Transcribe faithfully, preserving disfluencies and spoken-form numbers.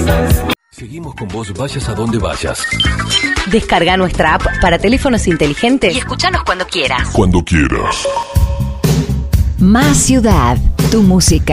Seguimos con vos, vayas a donde vayas. Descarga nuestra app para teléfonos inteligentes y escuchanos cuando quieras. Cuando quieras. Más Ciudad, tu música.